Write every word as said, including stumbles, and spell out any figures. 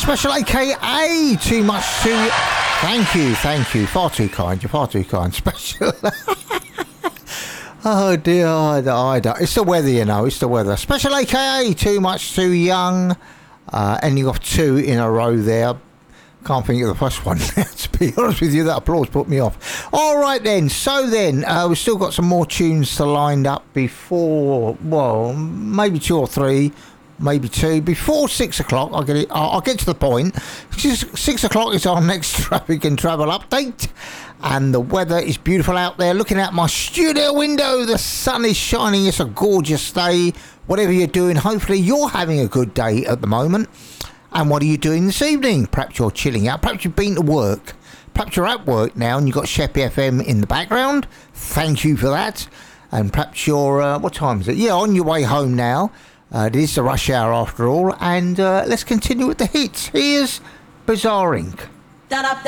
Special A K A, too much too... Thank you, thank you. Far too kind, you're far too kind. Special... Oh dear, I, I don't. It's the weather, you know, it's the weather. Special A K A, too much too young. Uh, ending off two in a row there. Can't think of the first one. To be honest with you, that applause put me off. All right then, so then, uh, we've still got some more tunes to line up before, well, maybe two or three, maybe two. Before six o'clock, I'll get it, I'll, I'll get to the point. Six, six o'clock is our next traffic and travel update. And the weather is beautiful out there. Looking out my studio window, the sun is shining. It's a gorgeous day. Whatever you're doing, hopefully you're having a good day at the moment. And what are you doing this evening? Perhaps you're chilling out. Perhaps you've been to work. Perhaps you're at work now and you've got Sheppey F M in the background. Thank you for that. And perhaps you're, uh, what time is it? Yeah, on your way home now. Uh, it is the rush hour after all. And uh, let's continue with the hits. Here's Bizarre Incorporated.